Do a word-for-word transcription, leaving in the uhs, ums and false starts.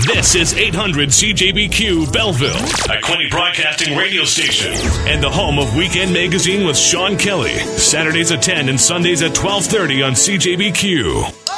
This is eight hundred C J B Q Belleville, a Quinny Broadcasting radio station, and the home of Weekend Magazine with Sean Kelly. Saturdays at ten and Sundays at twelve thirty on C J B Q.